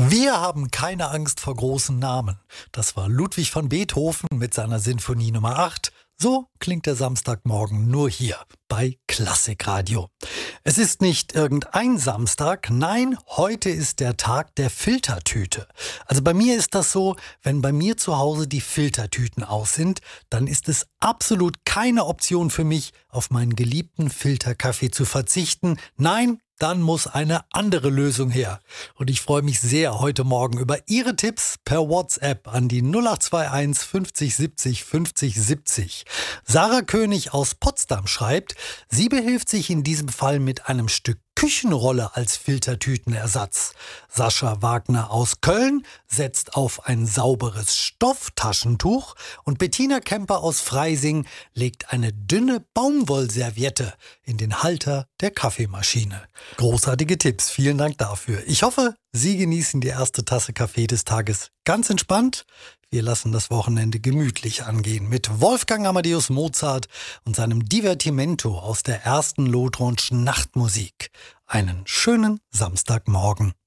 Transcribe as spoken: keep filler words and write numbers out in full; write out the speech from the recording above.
Wir haben keine Angst vor großen Namen. Das war Ludwig van Beethoven mit seiner Sinfonie Nummer acht. So klingt der Samstagmorgen nur hier bei Klassikradio. Es ist nicht irgendein Samstag, nein, heute ist der Tag der Filtertüte. Also bei mir ist das so, wenn bei mir zu Hause die Filtertüten aus sind, dann ist es absolut keine Option für mich, auf meinen geliebten Filterkaffee zu verzichten. Nein, dann muss eine andere Lösung her. Und ich freue mich sehr heute Morgen über Ihre Tipps per WhatsApp an die null acht zwei eins fünfzig siebzig fünfzig siebzig. Sarah König aus Potsdam schreibt, sie behilft sich in diesem Fall mit einem Stück Küchenrolle als Filtertütenersatz. Sascha Wagner aus Köln setzt auf ein sauberes Stofftaschentuch und Bettina Kemper aus Freising legt eine dünne Baumwollserviette in den Halter der Kaffeemaschine. Großartige Tipps, vielen Dank dafür. Ich hoffe, Sie genießen die erste Tasse Kaffee des Tages ganz entspannt. Wir lassen das Wochenende gemütlich angehen mit Wolfgang Amadeus Mozart und seinem Divertimento aus der ersten Lothronschen Nachtmusik. Einen schönen Samstagmorgen.